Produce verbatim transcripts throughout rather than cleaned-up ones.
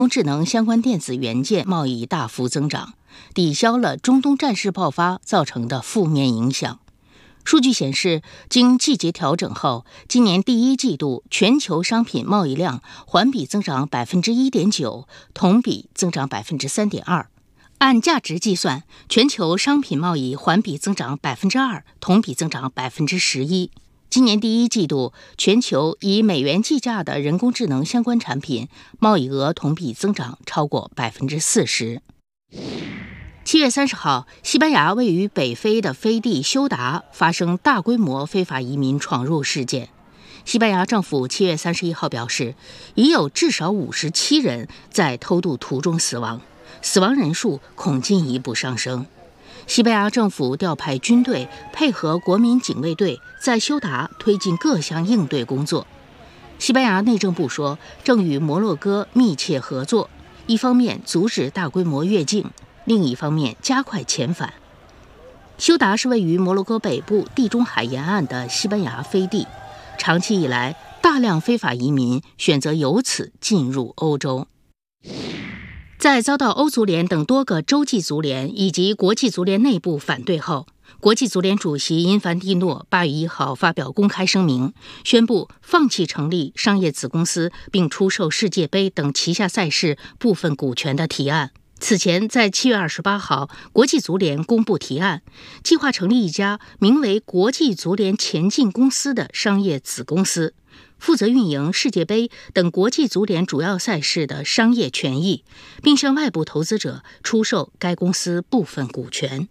工智能相关电子元件贸易大幅增长，抵消了中东战事爆发造成的负面影响。数据显示，经季节调整后，今年第一季度全球商品贸易量环比增长 百分之一点九， 同比增长 百分之三点二。 按价值计算，全球商品贸易环比增长 百分之二， 同比增长 百分之十一。 今年第一季度，全球以美元计价的人工智能相关产品贸易额同比增长超过 百分之四十。七月三十号，西班牙位于北非的飞地休达发生大规模非法移民闯入事件。西班牙政府七月三十一号表示，已有至少五十七人在偷渡途中死亡，死亡人数恐进一步上升。西班牙政府调派军队配合国民警卫队，在休达推进各项应对工作。西班牙内政部说，正与摩洛哥密切合作，一方面阻止大规模越境，另一方面加快遣返。休达是位于摩洛哥北部地中海沿岸的西班牙飞地，长期以来，大量非法移民选择由此进入欧洲。在遭到欧足联等多个洲际足联以及国际足联内部反对后，国际足联主席因凡蒂诺八月一号发表公开声明，宣布放弃成立商业子公司并出售世界杯等旗下赛事部分股权的提案。此前，在七月二十八号，国际足联公布提案，计划成立一家名为国际足联前进公司的商业子公司，负责运营世界杯等国际足联主要赛事的商业权益，并向外部投资者出售该公司部分股权。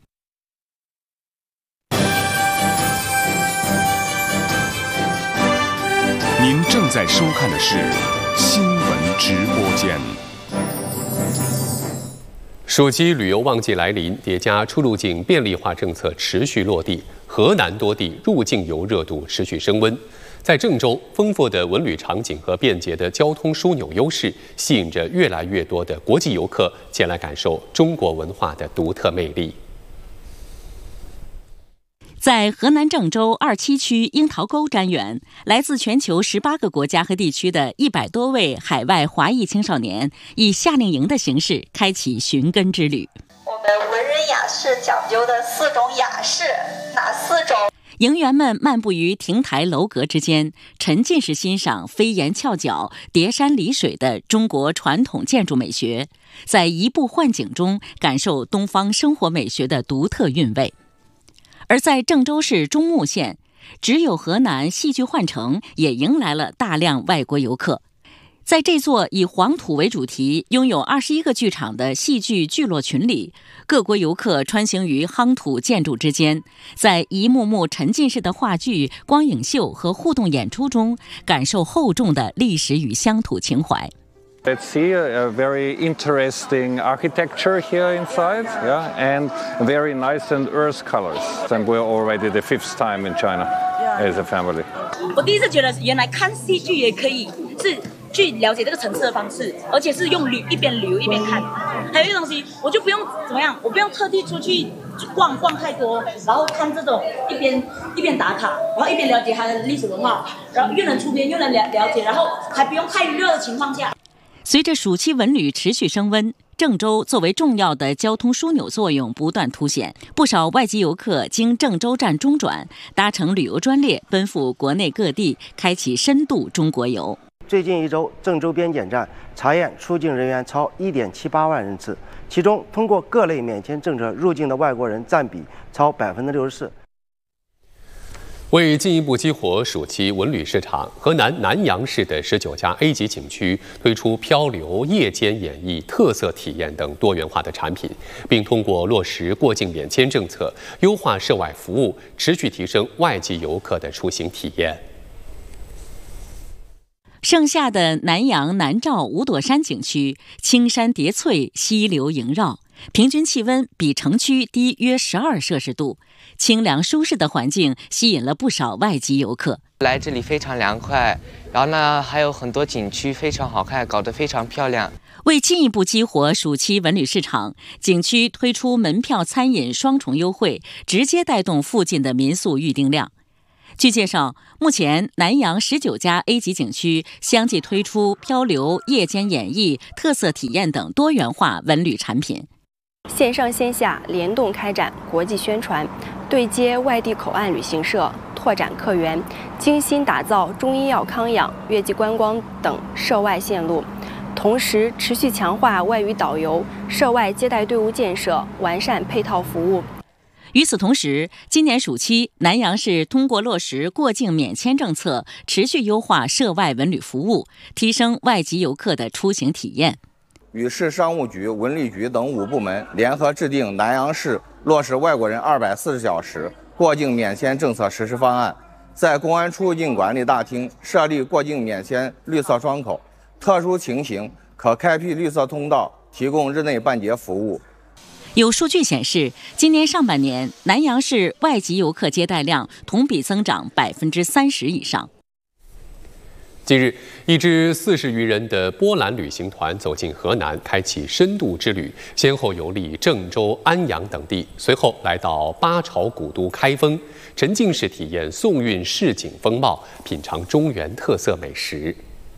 您正在收看的是新闻直播间。 暑期旅游旺季来临，叠加出入境便利化政策持续落地，河南多地入境游热度持续升温。在郑州，丰富的文旅场景和便捷的交通枢纽优势，吸引着越来越多的国际游客前来感受中国文化的独特魅力。 在河南郑州二七区樱桃沟瞻园，来自全球十八个国家和地区的一百多位海外华裔青少年，以夏令营的形式开启寻根之旅。 我们文人雅士讲究的四种雅士，哪四种？ 营员们漫步于亭台楼阁之间，沉浸式欣赏飞檐翘角、叠山离水的中国传统建筑美学，在移步换景中感受东方生活美学的独特韵味。而在郑州市中牟县，只有河南戏剧幻城也迎来了大量外国游客。在这座以黄土为主题、拥有二十一个剧场的戏剧聚落群里，各国游客穿行于夯土建筑之间，在一幕幕沉浸式的话剧、光影秀和互动演出中，感受厚重的历史与乡土情怀。 Let's see a, a very interesting architecture here inside, yeah, and very nice and earth colors. And we're already the fifth time in China as a family. 我第一次觉得原来看戏剧也可以是去了解这个层次的方式，而且是用旅一边旅游一边看。还有一个东西，我就不用怎么样，我不用特地出去逛逛太多，然后看这种一边一边打卡，然后一边了解它的历史文化，然后又能出片又能了了解，然后还不用太热的情况下。 随着暑期文旅持续升温，郑州作为重要的交通枢纽作用不断凸显，不少外籍游客经郑州站中转，搭乘旅游专列奔赴国内各地，开启深度中国游。 最近一周，郑州边检站查验出境人员超 一点七八万人次，其中通过各类免签政策入境的外国人占比超 百分之六十四。 为进一步激活暑期文旅市场，河南南阳市的十九家 A 级景区推出漂流、夜间演艺、特色体验等多元化的产品，并通过落实过境免签政策、优化涉外服务，持续提升外籍游客的出行体验。 盛夏的南阳南诏五朵山景区，青山叠翠，溪流萦绕，平均气温比城区低约十二摄氏度，清凉舒适的环境吸引了不少外籍游客。 来这里非常凉快，然后呢还有很多景区非常好看，搞得非常漂亮。 为进一步激活暑期文旅市场，景区推出门票餐饮双重优惠，直接带动附近的民宿预订量。 据介绍，目前南阳十九家 A 级景区相继推出漂流、夜间演艺、特色体验等多元化文旅产品， 线上线下联动开展国际宣传，对接外地口岸旅行社，拓展客源，精心打造中医药康养、月季观光等涉外线路。同时，持续强化外语导游、涉外接待队伍建设，完善配套服务。 与此同时，今年暑期，南阳市通过落实过境免签政策，持续优化涉外文旅服务，提升外籍游客的出行体验。 与市商务局、文旅局等五部门联合制定南阳市落实外国人二百四十小时过境免签政策实施方案，在公安出入境管理大厅设立过境免签绿色窗口，特殊情形可开辟绿色通道，提供日内办结服务。 有数据显示，今年上半年南阳市外籍游客接待量同比增长百分之三十以上。 近日，一支四十余人的波兰旅行团走进河南，开启深度之旅，先后游历郑州、安阳等地，随后来到八朝古都开封，沉浸式体验宋韵市井风貌，品尝中原特色美食。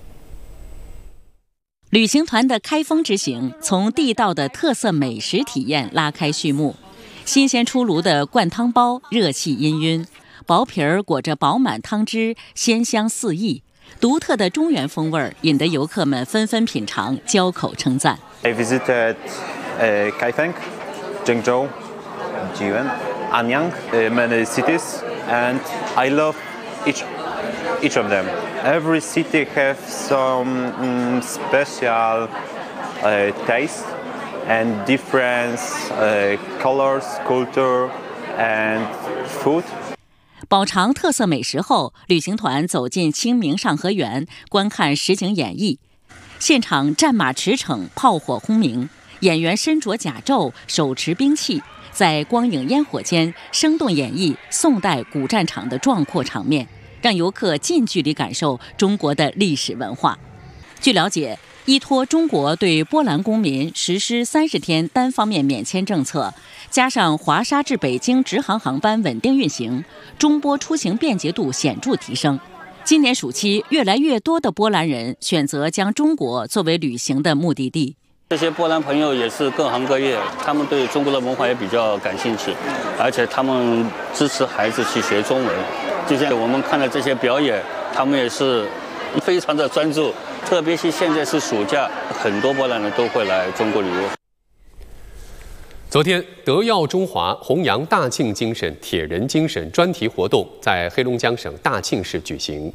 旅行团的开封之行，从地道的特色美食体验拉开序幕。新鲜出炉的灌汤包热气氤氲，薄皮儿裹着饱满汤汁，鲜香四溢。独特的中原风味引得游客们纷纷品尝，交口称赞。 I visited uh, Kaifeng, Zhengzhou, Jiuan, Anyang, uh, many cities, and I love each each of them. Every city has some um, special uh, taste and different uh, colors, culture, and food. 饱尝特色美食后，旅行团走进清明上河园，观看实景演绎。现场战马驰骋，炮火轰鸣，演员身着甲胄，手持兵器，在光影烟火间生动演绎宋代古战场的壮阔场面，让游客近距离感受中国的历史文化。据了解，依托中国对波兰公民实施三十天单方面免签政策，加上华沙至北京直航航班稳定运行，中波出行便捷度显著提升。今年暑期，越来越多的波兰人选择将中国作为旅行的目的地。 这些波兰朋友也是各行各业，他们对中国的文化也比较感兴趣，而且他们支持孩子去学中文。就像我们看的这些表演，他们也是非常的专注。特别是现在是暑假，很多波兰人都会来中国旅游。 昨天，德耀中华弘扬大庆精神、铁人精神专题活动在黑龙江省大庆市举行。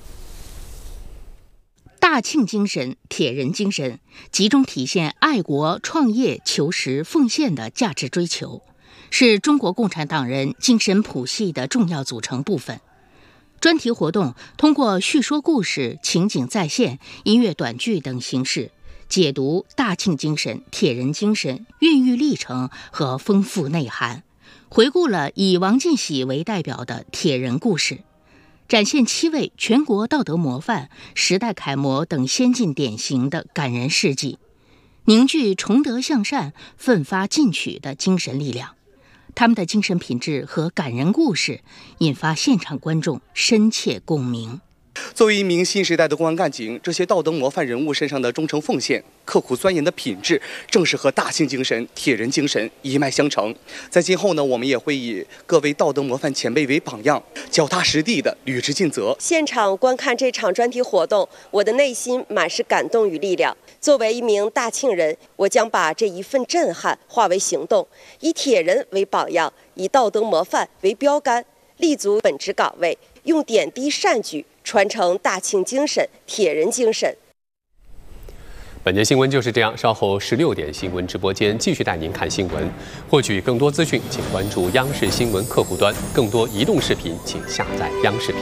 大庆精神、铁人精神集中体现爱国、创业、求实、奉献的价值追求，是中国共产党人精神谱系的重要组成部分。专题活动通过叙说故事、情景再现、音乐短剧等形式，解读大庆精神、铁人精神孕育历程和丰富内涵，回顾了以王进喜为代表的铁人故事，展现七位全国道德模范、时代楷模等先进典型的感人事迹，凝聚崇德向善、奋发进取的精神力量。他们的精神品质和感人故事引发现场观众深切共鸣。 作为一名新时代的公安干警，这些道德模范人物身上的忠诚奉献、刻苦钻研的品质，正是和大庆精神、铁人精神一脉相承。在今后呢，我们也会以各位道德模范前辈为榜样，脚踏实地的履职尽责。 现场观看这场专题活动，我的内心满是感动与力量。作为一名大庆人，我将把这一份震撼化为行动，以铁人为榜样，以道德模范为标杆，立足本职岗位，用点滴善举传承大庆精神、铁人精神。 本节新闻就是这样，稍后十六点新闻直播间继续带您看新闻。获取更多资讯，请关注央视新闻客户端。更多移动视频，请下载央视频。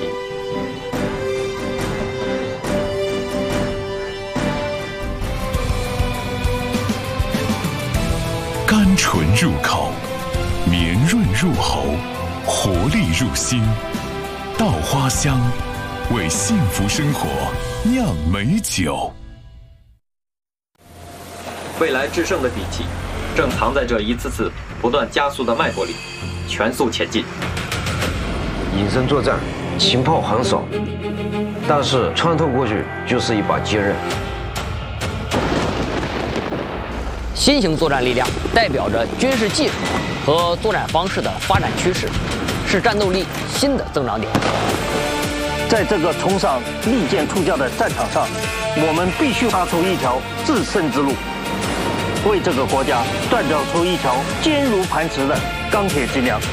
甘醇入口，绵润入喉，活力入心。稻花香，为幸福生活酿美酒。 未来制胜的底气，正藏在这一次次不断加速的脉搏里，全速前进。 隐身作战， 情报很少，但是穿透过去就是一把坚刃。 新型作战力量代表着军事技术和作战方式的发展趋势，是战斗力新的增长点。 在这个冲上利剑出鞘的战场上，我们必须踏出一条制胜之路，为这个国家锻造出一条坚如磐石的钢铁脊梁。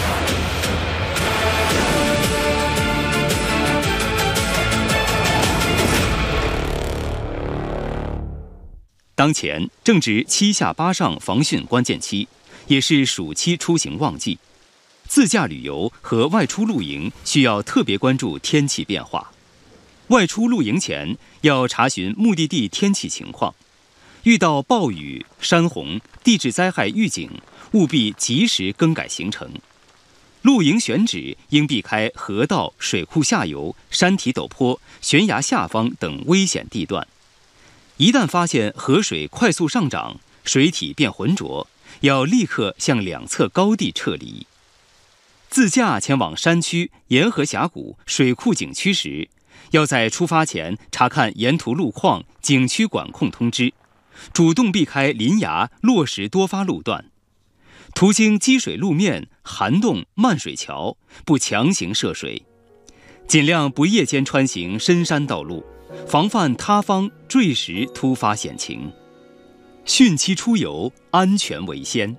当前正值七下八上防汛关键期，也是暑期出行旺季。自驾旅游和外出露营需要特别关注天气变化。外出露营前要查询目的地天气情况，遇到暴雨、山洪、地质灾害预警，务必及时更改行程。露营选址应避开河道、水库下游、山体陡坡、悬崖下方等危险地段。一旦发现河水快速上涨，水体变浑浊，要立刻向两侧高地撤离。自驾前往山区、沿河峡谷、水库景区时，要在出发前查看沿途路况、景区管控通知，主动避开林崖、落石多发路段。途经积水路面、涵洞、漫水桥，不强行涉水。尽量不夜间穿行深山道路，防范塌方、坠石突发险情。汛期出游，安全为先。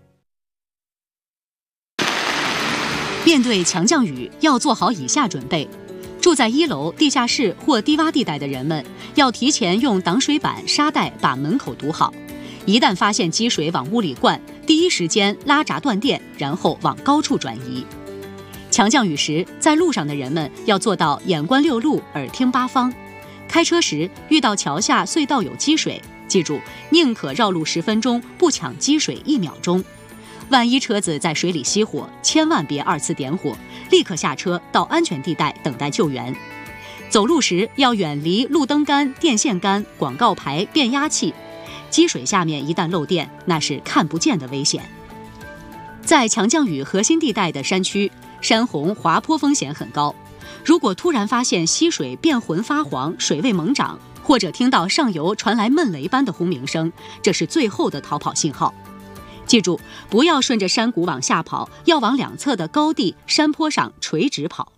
面对强降雨，要做好以下准备：住在一楼、地下室或低洼地带的人们，要提前用挡水板、沙袋把门口堵好。一旦发现积水往屋里灌，第一时间拉闸断电，然后往高处转移。强降雨时，在路上的人们要做到眼观六路，耳听八方。开车时遇到桥下隧道有积水，记住宁可绕路十分钟，不抢积水一秒钟。万一车子在水里熄火，千万别二次点火，立刻下车到安全地带等待救援。走路时要远离路灯杆、电线杆、广告牌、变压器。积水下面一旦漏电，那是看不见的危险。在强降雨核心地带的山区，山洪滑坡风险很高。如果突然发现溪水变浑发黄，水位猛涨，或者听到上游传来闷雷般的轰鸣声，这是最后的逃跑信号。记住，不要顺着山谷往下跑，要往两侧的高地、山坡上垂直跑。